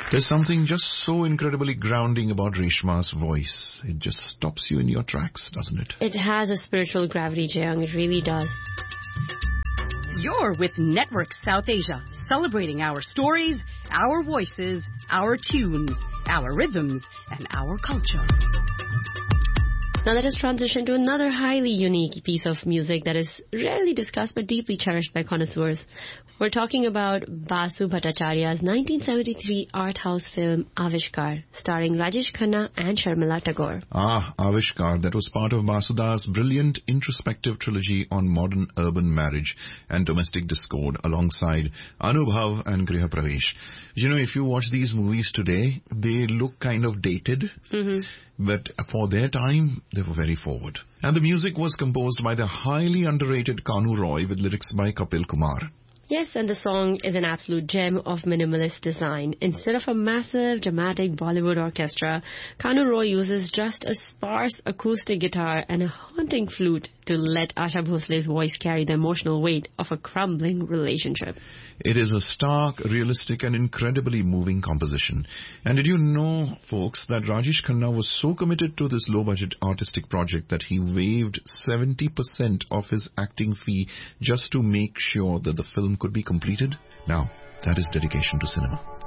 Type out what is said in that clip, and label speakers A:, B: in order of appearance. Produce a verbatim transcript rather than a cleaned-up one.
A: There's something just so incredibly grounding about Reshma's voice. It just stops you in your tracks, doesn't it?
B: It has a spiritual gravity, Jayang. It really does.
C: You're with Network South Asia, celebrating our stories, our voices, our tunes, our rhythms, and our culture.
B: Now let us transition to another highly unique piece of music that is rarely discussed but deeply cherished by connoisseurs. We're talking about Basu Bhattacharya's nineteen seventy-three art house film Avishkar, starring Rajesh Khanna and Sharmila Tagore.
A: Ah, Avishkar, that was part of Basuda's brilliant introspective trilogy on modern urban marriage and domestic discord alongside Anubhav and Griha Pravesh. You know, if you watch these movies today, they look kind of dated.
B: Mm-hmm.
A: But for their time, they were very forward. And the music was composed by the highly underrated Kanu Roy with lyrics by Kapil Kumar.
B: Yes, and the song is an absolute gem of minimalist design. Instead of a massive, dramatic Bollywood orchestra, Kanu Roy uses just a sparse acoustic guitar and a haunting flute to let Asha Bhosle's voice carry the emotional weight of a crumbling relationship.
A: It is a stark, realistic and incredibly moving composition. And did you know, folks, that Rajesh Khanna was so committed to this low-budget artistic project that he waived seventy percent of his acting fee just to make sure that the film could be completed? Now, that is dedication to cinema.